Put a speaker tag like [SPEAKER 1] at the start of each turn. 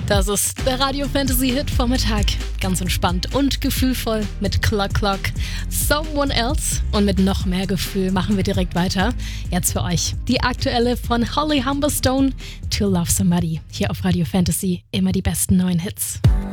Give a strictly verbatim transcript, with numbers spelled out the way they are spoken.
[SPEAKER 1] Das ist der Radio Fantasy Hit Vormittag. Ganz entspannt und gefühlvoll mit Clock Clock, Someone Else. Und mit noch mehr Gefühl machen wir direkt weiter. Jetzt für euch die aktuelle von Holly Humberstone, To Love Somebody. Hier auf Radio Fantasy immer die besten neuen Hits.